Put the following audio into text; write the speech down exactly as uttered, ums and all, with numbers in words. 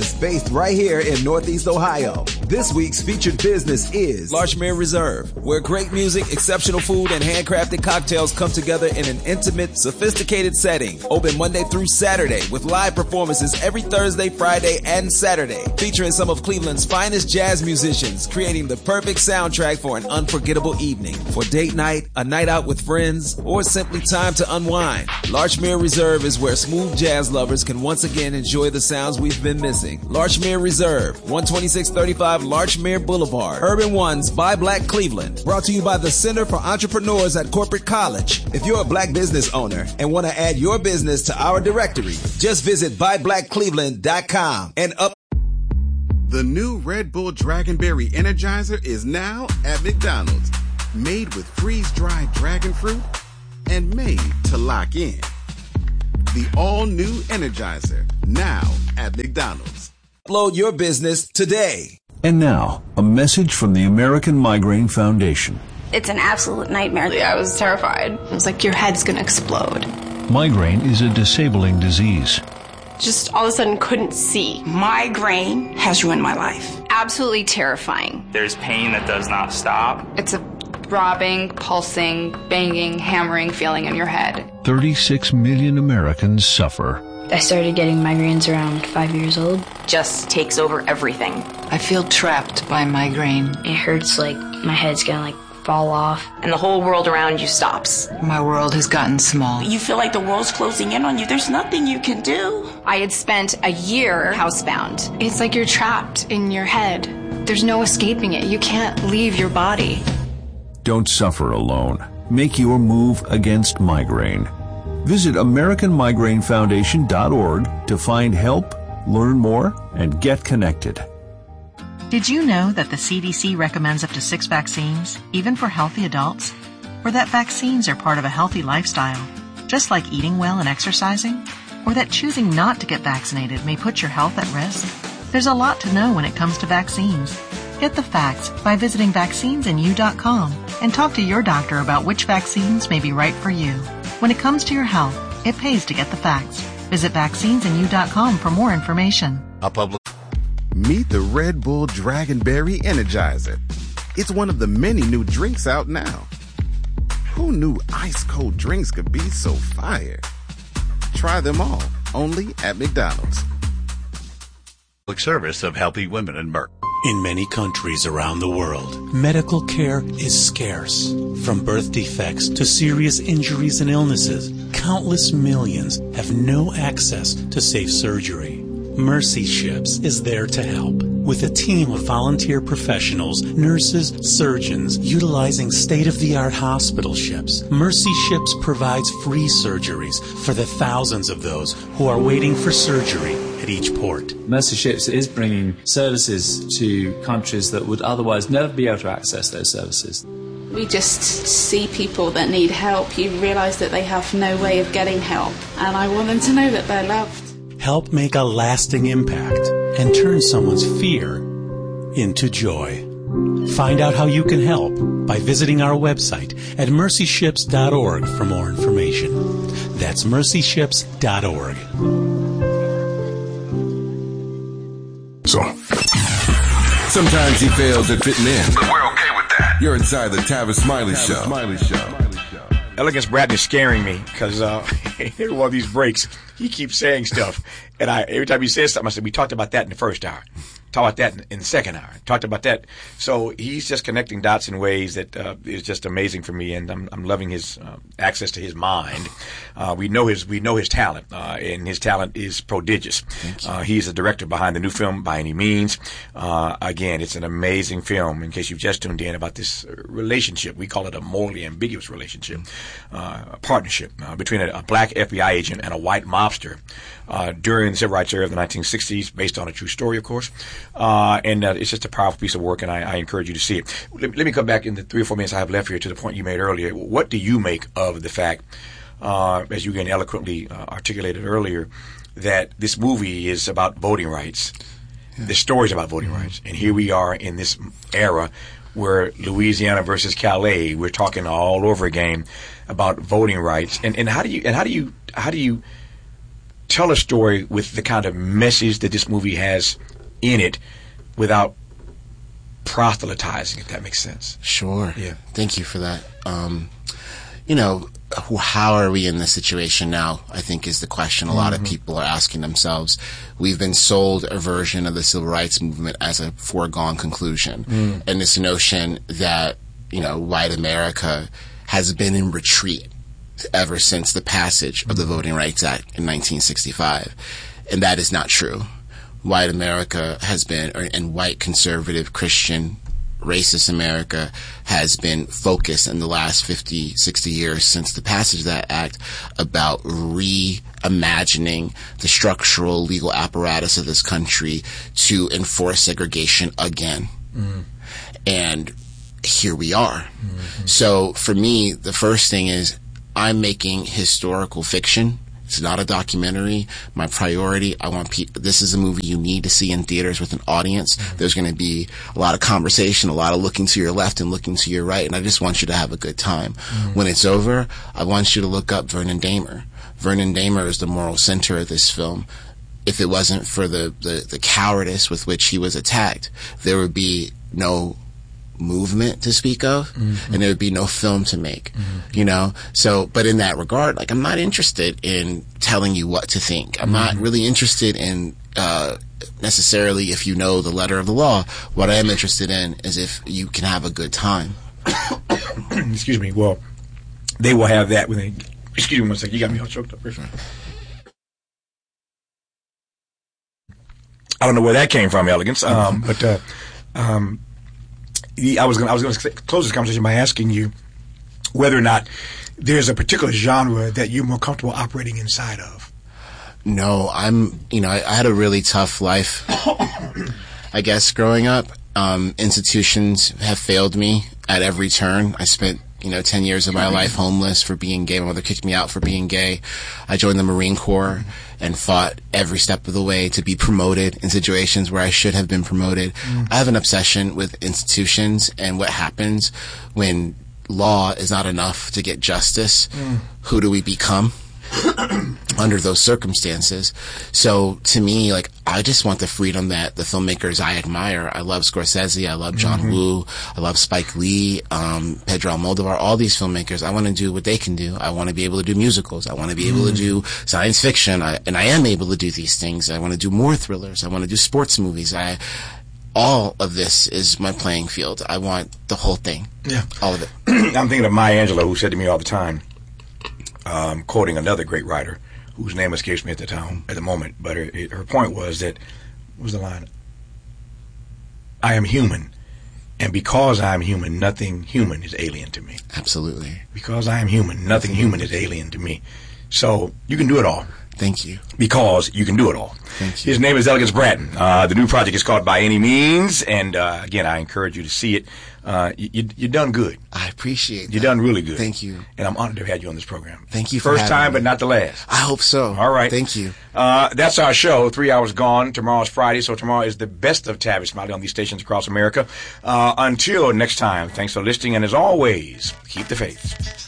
business based right here in Northeast Ohio. This week's featured business is Larchmere Reserve, where great music, exceptional food, and handcrafted cocktails come together in an intimate, sophisticated setting. Open Monday through Saturday with live performances every Thursday, Friday, and Saturday, featuring some of Cleveland's finest jazz musicians, creating the perfect soundtrack for an unforgettable evening. For date night, a night out with friends, or simply time to unwind, Larchmere Reserve is where smooth jazz lovers can once again enjoy the sounds we've been missing. Larchmere Reserve, one twenty-six thirty-five Larchmere Boulevard, Urban Ones by Black Cleveland. Brought to you by the Center for Entrepreneurs at Corporate College. If you're a black business owner and want to add your business to our directory, just visit buy black cleveland dot com and up. The new Red Bull Dragonberry Energizer is now at McDonald's. Made with freeze-dried dragon fruit and made to lock in. The all-new Energizer, now at McDonald's. Upload your business today. And now, a message from the American Migraine Foundation. It's an absolute nightmare. I was terrified. It was like your head's going to explode. Migraine is a disabling disease. Just all of a sudden couldn't see. Migraine has ruined my life. Absolutely terrifying. There's pain that does not stop. It's a throbbing, pulsing, banging, hammering feeling in your head. thirty-six million Americans suffer. I started getting migraines around five years old. Just takes over everything. I feel trapped by migraine. It hurts like my head's gonna like fall off. And the whole world around you stops. My world has gotten small. You feel like the world's closing in on you. There's nothing you can do. I had spent a year housebound. It's like you're trapped in your head. There's no escaping it. You can't leave your body. Don't suffer alone. Make your move against migraine. Visit American Migraine Foundation dot org to find help, learn more, and get connected. Did you know that the C D C recommends up to six vaccines, even for healthy adults? Or that vaccines are part of a healthy lifestyle, just like eating well and exercising? Or that choosing not to get vaccinated may put your health at risk? There's a lot to know when it comes to vaccines. Get the facts by visiting vaccines in you dot com and talk to your doctor about which vaccines may be right for you. When it comes to your health, it pays to get the facts. Visit vaccines in you dot com for more information. A public. Meet the Red Bull Dragonberry Energizer. It's one of the many new drinks out now. Who knew ice-cold drinks could be so fire? Try them all, only at McDonald's. Public service of Healthy Women in Merck. In many countries around the world, medical care is scarce. From birth defects to serious injuries and illnesses, countless millions have no access to safe surgery. Mercy Ships is there to help. With a team of volunteer professionals, nurses, surgeons, utilizing state-of-the-art hospital ships, Mercy Ships provides free surgeries for the thousands of those who are waiting for surgery at each port. Mercy Ships is bringing services to countries that would otherwise never be able to access those services. We just see people that need help. You realise that they have no way of getting help, and I want them to know that they're loved. Help make a lasting impact and turn someone's fear into joy. Find out how you can help by visiting our website at mercy ships dot org for more information. That's mercy ships dot org. So, sometimes you fail at fitting in, but we're okay with that. You're inside the Tavis Smiley Show. Smiley Show. Elegance Bratton is scaring me because uh, every one of these breaks, he keeps saying stuff. And I every time he says something, I said, we talked about that in the first hour. Talked about that in, in the second hour. Talked about that. So he's just connecting dots in ways that uh, is just amazing for me, and I'm, I'm loving his uh, access to his mind. Uh, we know his we know his talent, uh, and his talent is prodigious. Uh, he's the director behind the new film, By Any Means. Uh, again, it's an amazing film. In case you've just tuned in, about this relationship, we call it a morally ambiguous relationship, uh, a partnership uh, between a, a black F B I agent and a white mobster uh, during the civil rights era of the nineteen sixties, based on a true story, of course. Uh, and uh, it's just a powerful piece of work, and I, I encourage you to see it. Let, let me come back in the three or four minutes I have left here to the point you made earlier. What do you make of the fact, uh, as you again eloquently uh, articulated earlier, that this movie is about voting rights? Yeah. The story's about voting mm-hmm. rights, and here we are in this era where Louisiana versus Calais, we're talking all over again about voting rights. And, and how do you and how do you how do you tell a story with the kind of message that this movie has in it without proselytizing, if that makes sense. Sure. Yeah. Thank you for that. Um, you know, how are we in this situation now, I think is the question a lot Mm-hmm. of people are asking themselves. We've been sold a version of the civil rights movement as a foregone conclusion. Mm. And this notion that, you know, white America has been in retreat ever since the passage of the Voting Rights Act in nineteen sixty-five. And that is not true. White America has been, or, and white conservative Christian racist America has been focused in the last fifty, sixty years since the passage of that act about reimagining the structural legal apparatus of this country to enforce segregation again. Mm. And here we are. Mm-hmm. So for me, the first thing is I'm making historical fiction. It's not a documentary. My priority, I want people, this is a movie you need to see in theaters with an audience. Mm-hmm. There's going to be a lot of conversation, a lot of looking to your left and looking to your right, and I just want you to have a good time. Mm-hmm. When it's over, I want you to look up Vernon Damer. Vernon Damer is the moral center of this film. If it wasn't for the, the, the cowardice with which he was attacked, there would be no movement to speak of, mm-hmm. and there would be no film to make, mm-hmm. you know? So, but in that regard, like, I'm not interested in telling you what to think. I'm mm-hmm. not really interested in, uh, necessarily if you know the letter of the law. What I am interested in is if you can have a good time. Excuse me. Well, they will have that when they, excuse me one second, you got me all choked up. I don't know where that came from, Elegance, um, but, uh, um, I was going I was going to close this conversation by asking you whether or not there's a particular genre that you're more comfortable operating inside of. No, I'm, you know, I, I had a really tough life, I guess, growing up. Um, institutions have failed me at every turn. I spent, you know, ten years of my life homeless for being gay. My mother kicked me out for being gay. I joined the Marine Corps and fought every step of the way to be promoted in situations where I should have been promoted. Mm. I have an obsession with institutions and what happens when law is not enough to get justice. Mm. Who do we become under those circumstances? So to me, like, I just want the freedom that the filmmakers I admire. I love Scorsese, I love John mm-hmm. Woo, I love Spike Lee, um, Pedro Almodovar, all these filmmakers. I want to do what they can do. I want to be able to do musicals. I want to be able mm. to do science fiction. I, and I am able to do these things. I want to do more thrillers. I want to do sports movies. I, all of this is my playing field. I want the whole thing. Yeah. All of it. I'm thinking of Maya Angelou, who said to me all the time, um, quoting another great writer, whose name escapes me at the time, at the moment, but her, her point was that, what was the line? I am human, and because I am human, nothing human is alien to me. Absolutely. Because I am human, nothing human is alien to me. So you can do it all. Thank you. Because you can do it all. Thank you. His name is Elegance Bratton. Uh, the new project is called By Any Means, and uh, again, I encourage you to see it. Uh, you, you, you've done good. I appreciate that. You've done really good. Thank you. And I'm honored to have had you on this program. Thank you for First time, me. but not the last. I hope so. All right. Thank you. Uh, that's our show. Three hours gone. Tomorrow's Friday, so tomorrow is the best of Tavis Smiley on these stations across America. Uh, until next time, thanks for listening, and as always, keep the faith.